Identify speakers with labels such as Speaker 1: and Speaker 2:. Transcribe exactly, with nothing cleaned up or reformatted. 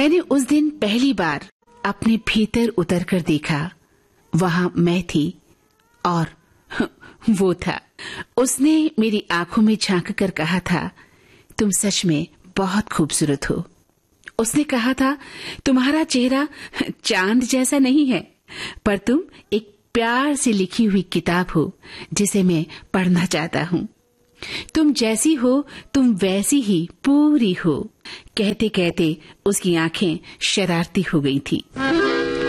Speaker 1: मैंने उस दिन पहली बार अपने भीतर उतरकर देखा। वहां मैं थी और वो था। उसने मेरी आंखों में झांक कर कहा था, तुम सच में बहुत खूबसूरत हो। उसने कहा था, तुम्हारा चेहरा चांद जैसा नहीं है, पर तुम एक प्यार से लिखी हुई किताब हो जिसे मैं पढ़ना चाहता हूँ। तुम जैसी हो तुम वैसी ही पूरी हो। कहते कहते उसकी आंखें शरारती हो गई थी।